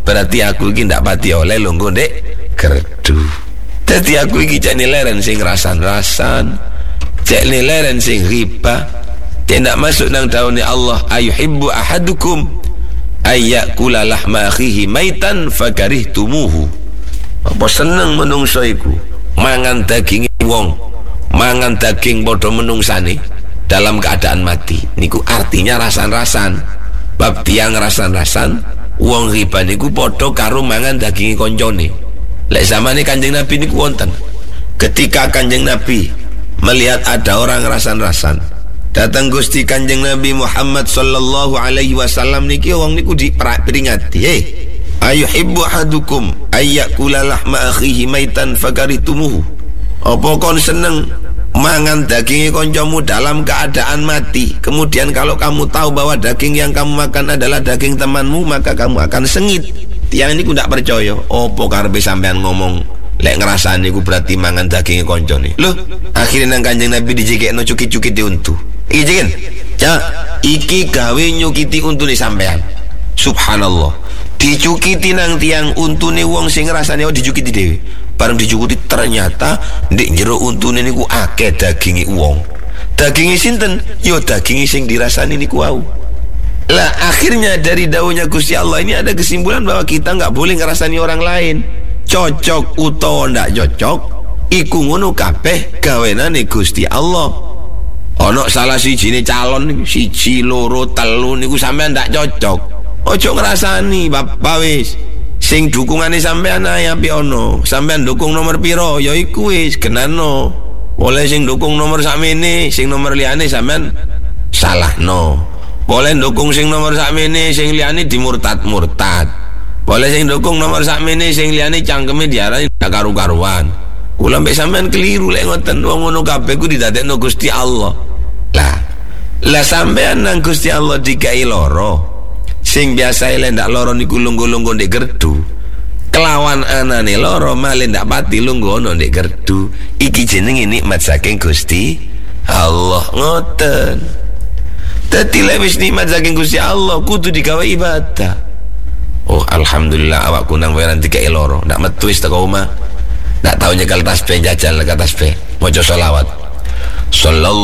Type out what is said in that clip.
berarti aku iki ndak pati oleh lungguh ndek gerdu. Dadi aku iki cek nileren sing rasan-rasan, cek nileren sing riba, tidak masuk nang daune Allah, ayuhibbu ahadukum ayyakula lahma akhihi maitan fakarihtumuhu. Apa seneng menungso iku mangan daging wong, mangan daging padha menungsane dalam keadaan mati. Niku artinya rasan-rasan. Bab tiang rasan-rasan, wong riba niku padha karo mangan daging koncone. Lek zamane Kanjeng Nabi niku wonten. Ketika Kanjeng Nabi melihat ada orang rasan-rasan, datang Gusti Kanjeng Nabi Muhammad sallallahu alaihi wasallam niki wong niku diperingati, ayuhibbu ahadukum ayyakula lahma akhihi maitan fakaritumuhu. Apa kon seneng mangan daging koncomu dalam keadaan mati, kemudian kalau kamu tahu bahwa daging yang kamu makan adalah daging temanmu, maka kamu akan sengit. Tiang ini ku ndak percaya. Opo karepe sampean ngomong lek ngrasani ku berarti mangan daging koncone. Loh, akhirnya nang Kanjeng Nabi dijekekno cukit-cukiti untu. Iki jiken. Cak, iki gawe nyukiti untune sampean. Subhanallah. Dicukiti nang tiang untune wong sing ngrasani dicukiti dhewe. Bareng dicukiti ternyata ndek jero untune niku akeh daginge wong. Daginge sinten? Yo daginge sing dirasani niku wau. Lah akhirnya dari daunnya Gusti Allah ini ada kesimpulan bahwa kita nggak boleh ngerasani orang lain. Cocok utawa ndak cocok iku ngono kabeh gawenane Gusti Allah. Ono salah sijine calon siji loro telu niku sampean ndak cocok, ojo ngrasani bapak wis. Sing dukungane sampean ae api ono. Sampean dukung nomor piro ya iku wis genano. Boleh sing dukung nomor sakmene, sing nomor liyane sampean salahno. Boleh dukung sing nomor sakmene, sing liyane dimurtad-murtad. Boleh sing dukung nomor sakmene, sing liyane cangkeme diarani gak karu-karuan. Kula mbek sampean keliru lek ngoten. Wong ngono kabeh ku didadekno Gusti Allah. Lah sampean nang Gusti Allah dikai loro. Sing biasa lek ndak loro niku lungguh-lungguh ndek gerdu. Kelawan anane loro malih ndak pati lungguh ono ndek gerdu. Iki jenenge nikmat saking Gusti Allah. Ngoten. Dadi lek wis nikmat saking Gusti Allah kudu digawe ibadah. Oh alhamdulillah awakku nang weran dikai loro, ndak metu wis teko omah. Ndak tau nyekel tasbih jajal ke tasbih. Maca selawat. Sallallahu